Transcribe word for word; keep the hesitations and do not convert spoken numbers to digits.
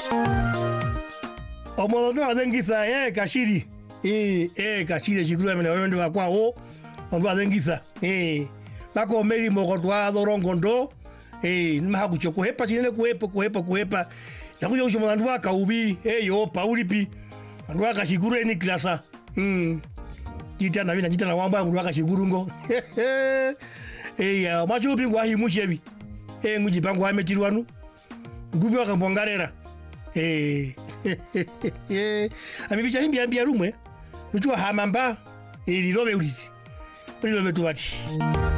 Omono adengitha eh kashiri. Eh eh kashiri chikuru amene wendo wakwawo. Ondo adengitha. Eh bako meri mogotwa dorongondo. Eh nmahaku chokuhepa chinene kuhepa kuhepa kuhepa. Yakuja ucho mwandu waka ubi eh yo paulipi. Andu waka shikuru eni klasa. Mm. Jita na bina jita na wamba andu waka shikuru ngo. Eh ya macho pingwa hi mushebi. Eh nguji bangu ametirwanu. Ngubi waka mbongarera. Eh Ami bicha himbi ambia rumwe. Nuchua hamamba. Eh lirobe ulizi. Lirobe tuwati.